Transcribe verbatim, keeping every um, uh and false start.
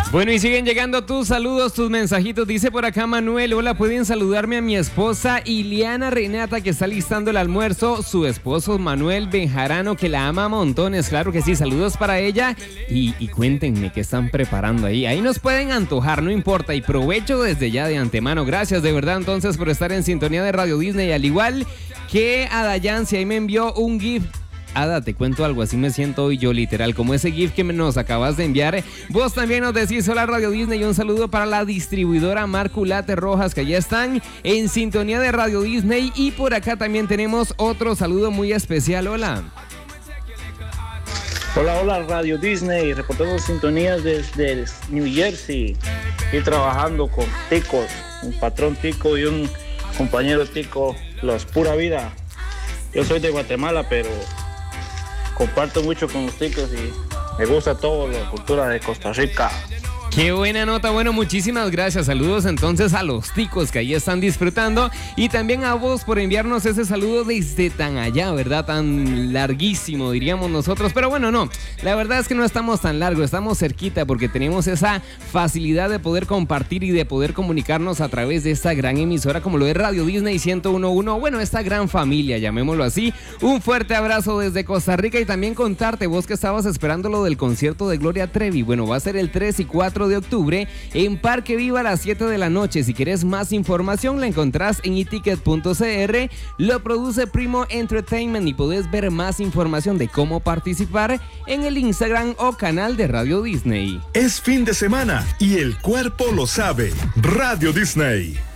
Bueno, y siguen llegando tus saludos, tus mensajitos. Dice por acá Manuel: hola, pueden saludarme a mi esposa Iliana Renata, que está listando el almuerzo, su esposo Manuel Benjarano, que la ama a montones. Claro que sí, saludos para ella. Y, y cuéntenme qué están preparando ahí. Ahí nos pueden antojar, no importa. Y provecho desde ya de antemano. Gracias de verdad entonces por estar en sintonía de Radio Disney. Al igual que a Dayan, si ahí me envió un GIF. Ada, te cuento algo, así me siento hoy yo, literal, como ese GIF que nos acabas de enviar. Vos también nos decís hola Radio Disney, y un saludo para la distribuidora Marculate Rojas, que ya están en sintonía de Radio Disney. Y por acá también tenemos otro saludo muy especial. Hola. Hola, hola Radio Disney, reportando sintonías desde New Jersey y trabajando con ticos, un patrón tico y un compañero tico, los pura vida. Yo soy de Guatemala, pero comparto mucho con los ticos y me gusta toda la cultura de Costa Rica. Qué buena nota, bueno, muchísimas gracias. Saludos entonces a los ticos que ahí están disfrutando, y también a vos por enviarnos ese saludo desde tan allá, ¿verdad? Tan larguísimo, diríamos nosotros, pero bueno, no, la verdad es que no estamos tan largo, estamos cerquita porque tenemos esa facilidad de poder compartir y de poder comunicarnos a través de esta gran emisora como lo es Radio Disney ciento uno punto uno, bueno, esta gran familia, llamémoslo así. Un fuerte abrazo desde Costa Rica, y también contarte, vos que estabas esperando lo del concierto de Gloria Trevi, bueno, va a ser el tres y cuatro de octubre en Parque Viva a las siete de la noche. Si quieres más información la encontrás en eticket punto c r. Lo produce Primo Entertainment y podés ver más información de cómo participar en el Instagram o canal de Radio Disney. Es fin de semana y el cuerpo lo sabe. Radio Disney.